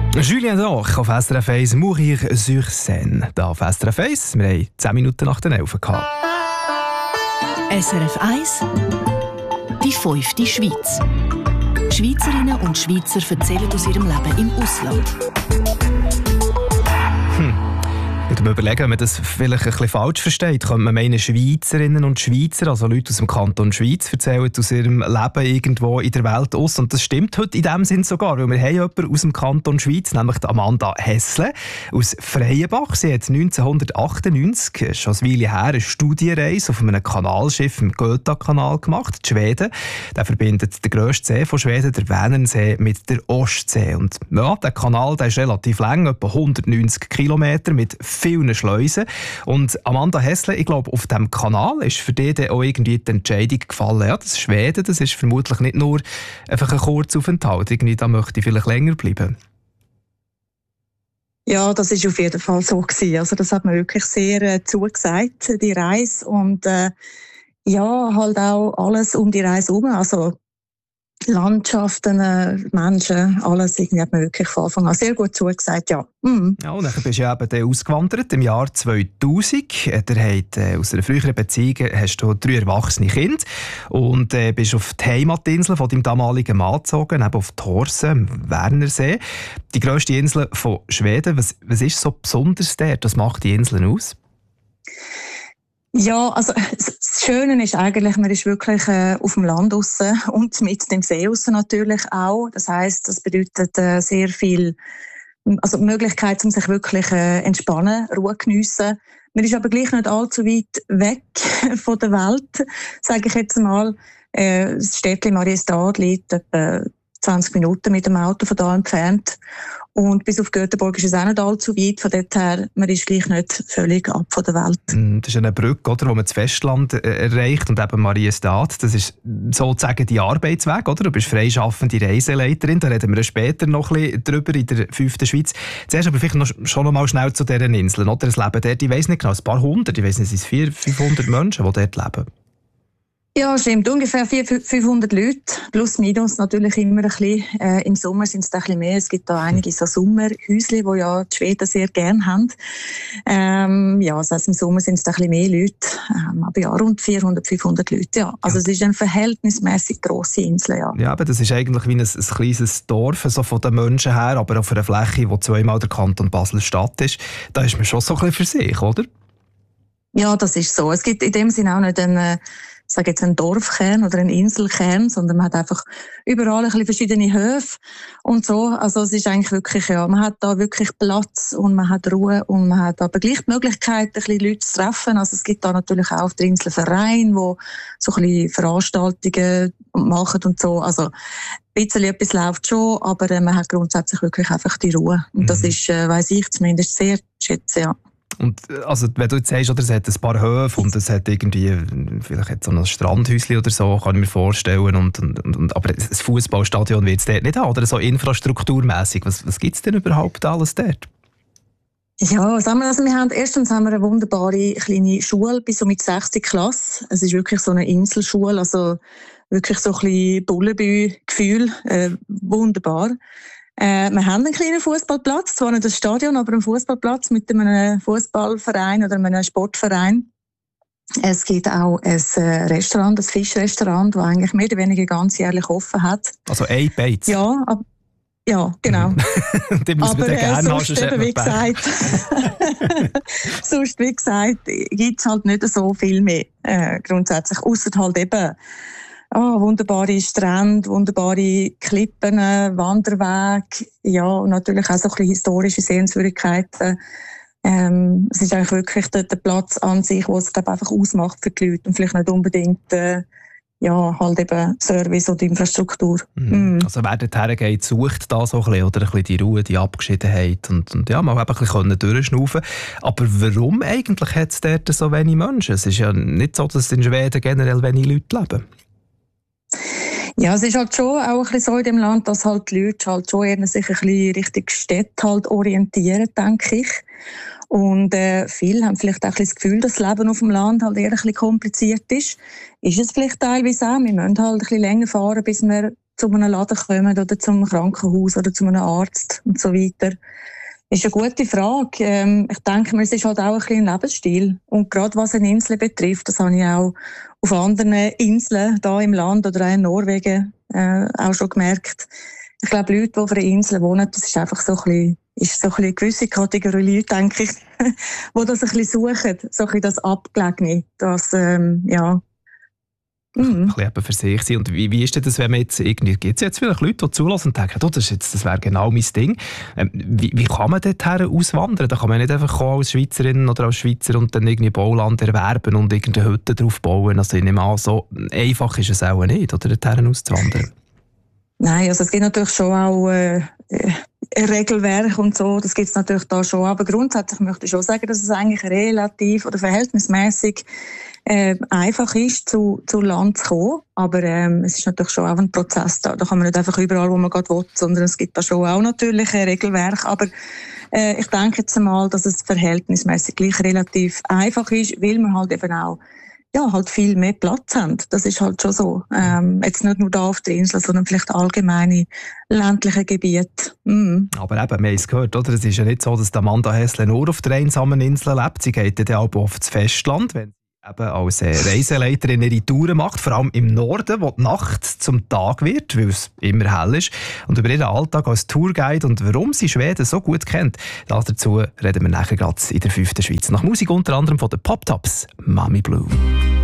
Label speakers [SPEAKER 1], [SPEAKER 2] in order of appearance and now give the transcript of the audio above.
[SPEAKER 1] Julien Doch auf SRF 1, Mourir sur Seine. Da auf SRF 1, wir haben 10 Minuten nach den 11 gehabt.
[SPEAKER 2] SRF 1, die 5. Schweiz. Schweizerinnen und Schweizer erzählen aus ihrem Leben im Ausland.
[SPEAKER 1] Ich muss mir überlegen, wenn man das vielleicht ein bisschen falsch versteht, könnte man meinen, Schweizerinnen und Schweizer, also Leute aus dem Kanton Schweiz, erzählen aus ihrem Leben irgendwo in der Welt aus. Und das stimmt heute in dem Sinn sogar, weil wir haben jemanden aus dem Kanton Schweiz, nämlich Amanda Hessle aus Freienbach. Sie hat 1998, schon eine Weile her, eine Studienreise auf einem Kanalschiff im Göta-Kanal gemacht, in Schweden. Der verbindet den grössten See von Schweden, der Vänernsee, mit der Ostsee. Und ja, der Kanal, der ist relativ lang, etwa 190 Kilometer, mit vielen Schleusen. Und Amanda Hessle, ich glaube, auf diesem Kanal ist für dich dann auch irgendwie die Entscheidung gefallen, ja, das Schweden, das ist vermutlich nicht nur einfach ein Kurzaufenthalt, irgendwie, da möchte ich vielleicht länger bleiben.
[SPEAKER 3] Ja, das ist auf jeden Fall so gewesen. Also das hat mir wirklich sehr zugesagt, die Reise. Und ja, halt auch alles um die Reise herum. Also Landschaften, Menschen, alles irgendwie hat mir wirklich von Anfang an sehr gut zugesagt, ja.
[SPEAKER 1] Ja, und dann bist du eben dann ausgewandert im Jahr 2000. Aus einer früheren Beziehung hast du 3 erwachsene Kinder und bist auf die Heimatinsel von deinem damaligen Mann gezogen, eben auf Thorsen, am Wernersee. Die grösste Insel von Schweden. Was ist so besonders dort? Was macht die Inseln aus?
[SPEAKER 3] Ja, also das Schöne ist eigentlich, man ist wirklich auf dem Land draussen und mit dem See draussen natürlich auch. Das heisst, das bedeutet sehr viel, also die Möglichkeit, um sich wirklich entspannen, Ruhe geniessen. Man ist aber gleich nicht allzu weit weg von der Welt, sage ich jetzt mal. Das Städtchen Mariestad liegt etwa 20 Minuten mit dem Auto von da entfernt. Und bis auf Göteborg ist es auch nicht allzu weit. Von dort her, man ist gleich nicht völlig ab von der Welt.
[SPEAKER 1] Das ist eine Brücke, oder, wo man das Festland erreicht und eben Mariestad. Das ist sozusagen die Arbeitsweg, oder? Du bist freischaffende Reiseleiterin. Da reden wir später noch ein bisschen drüber in der 5. Schweiz. Zuerst aber vielleicht schon noch mal schnell zu diesen Inseln. Oder? Es leben dort, ich weiss nicht genau, ein paar hundert, ich weiss nicht, es sind 400-500 Menschen, die dort leben.
[SPEAKER 3] Ja, stimmt. Ungefähr 400-500 Leute. Plus, minus natürlich immer ein bisschen. Im Sommer sind es ein bisschen mehr. Es gibt da einige so Sommerhäuschen, die ja die Schweden sehr gerne haben. Ja, das heisst, im Sommer sind es ein bisschen mehr Leute. Aber ja, rund 400-500 Leute, ja. Also, es ist eine verhältnismäßig grosse Insel, ja. Ja,
[SPEAKER 1] aber das ist eigentlich wie ein kleines Dorf, so von den Menschen her, aber auf einer Fläche, die 2-mal der Kanton Basel-Stadt ist. Da ist man schon so ein bisschen für sich, oder?
[SPEAKER 3] Ja, das ist so. Es gibt in dem Sinne auch nicht einen Dorfkern oder einen Inselkern, sondern man hat einfach überall ein bisschen verschiedene Höfe und so. Also es ist eigentlich wirklich, ja, man hat da wirklich Platz und man hat Ruhe und man hat aber gleich die Möglichkeit, ein bisschen Leute zu treffen. Also es gibt da natürlich auch auf der Insel Vereine, wo so ein bisschen Veranstaltungen machen und so. Also ein bisschen etwas läuft schon, aber man hat grundsätzlich wirklich einfach die Ruhe. Und das ist, weiss ich zumindest, sehr schätze, ja.
[SPEAKER 1] Und also, wenn du jetzt sagst, oder, es hat ein paar Höfe und es hat irgendwie, vielleicht hat so ein Strandhäuschen oder so, kann ich mir vorstellen. Aber ein Fußballstadion wird es dort nicht haben, oder so infrastrukturmässig. Was gibt es denn überhaupt alles dort?
[SPEAKER 3] Ja, sagen wir, also erstens haben wir eine wunderbare kleine Schule bis so mit 6. Klasse. Es ist wirklich so eine Inselschule, also wirklich so ein bisschen Bullenbü-Gefühl, wunderbar. Wir haben einen kleinen Fußballplatz, zwar nicht ein Stadion, aber einen Fußballplatz mit einem Fußballverein oder einem Sportverein. Es gibt auch ein Restaurant, ein Fischrestaurant, das eigentlich mehr oder weniger ganzjährlich offen hat.
[SPEAKER 1] Also ein Beiz?
[SPEAKER 3] Ja, ja, genau.
[SPEAKER 1] Die muss man gerne
[SPEAKER 3] sonst eben, wie gesagt, sonst, wie gesagt, gibt es halt nicht so viel mehr grundsätzlich, ausser halt eben wunderbare Strände, wunderbare Klippen, Wanderwege, ja, und natürlich auch so ein bisschen historische Sehenswürdigkeiten. Es ist eigentlich wirklich der Platz an sich, was es, glaube ich, einfach ausmacht für die Leute und vielleicht nicht unbedingt halt eben Service oder Infrastruktur.
[SPEAKER 1] Also wer dorthin geht, sucht da so ein bisschen, oder ein bisschen die Ruhe, die Abgeschiedenheit und ja, mal eben ein bisschen durchschnaufen. Aber warum eigentlich hat es dort so wenig Menschen? Es ist ja nicht so, dass in Schweden generell wenig Leute leben.
[SPEAKER 3] Ja, es ist halt schon auch ein bisschen so in dem Land, dass halt die Leute halt schon eher sich ein bisschen Richtung Städte halt orientieren, denke ich. Und viele haben vielleicht auch ein bisschen das Gefühl, dass das Leben auf dem Land halt eher ein bisschen kompliziert ist. Ist es vielleicht teilweise auch. Wir müssen halt ein bisschen länger fahren, bis wir zu einem Laden kommen oder zum Krankenhaus oder zu einem Arzt und so weiter? Ist eine gute Frage. Ich denke mir, es ist halt auch ein bisschen ein Lebensstil. Und gerade was eine Insel betrifft, das habe ich auch auf anderen Inseln da im Land oder auch in Norwegen auch schon gemerkt. Ich glaube, Leute, die auf einer Insel wohnen, das ist einfach so ein bisschen eine gewisse Kategorie Leute, denke ich, die das ein bisschen suchen, so ein bisschen das Abgelegene, das, ja.
[SPEAKER 1] Ein bisschen für sich sein. Und wie ist denn das, wenn man jetzt irgendwie, gibt es jetzt vielleicht Leute, die zulassen und denken, oh, das wäre genau mein Ding. Wie kann man dorthin auswandern? Da kann man nicht einfach kommen als Schweizerin oder als Schweizer und dann irgendwie Bauland erwerben und irgendeine Hütte drauf bauen. Also ich nehme an, so einfach ist es auch nicht, oder dorthin auszuwandern.
[SPEAKER 3] Nein, also es gibt natürlich schon auch Regelwerk und so, das gibt es natürlich da schon, aber grundsätzlich möchte ich schon sagen, dass es eigentlich relativ oder verhältnismäßig einfach ist, zu Land zu kommen, aber es ist natürlich schon auch ein Prozess da kann man nicht einfach überall, wo man gerade will, sondern es gibt da schon auch natürlich ein Regelwerk, aber ich denke jetzt einmal, dass es verhältnismäßig gleich relativ einfach ist, weil man halt eben auch halt viel mehr Platz haben. Das ist halt schon so. Jetzt nicht nur da auf der Insel, sondern vielleicht allgemeine ländliche Gebiete.
[SPEAKER 1] Aber eben, wir haben es gehört, oder? Es ist ja nicht so, dass Amanda Hässle nur auf der einsamen Insel lebt. Sie geht dann auch auf das Festland, wenn sie eben als Reiseleiterin ihre Touren macht, vor allem im Norden, wo die Nacht zum Tag wird, weil es immer hell ist. Und über ihren Alltag als Tourguide und warum sie Schweden so gut kennt, dazu reden wir nachher gerade in der 5. Schweiz. Nach Musik unter anderem von den Pop-Tops, Mami Blue.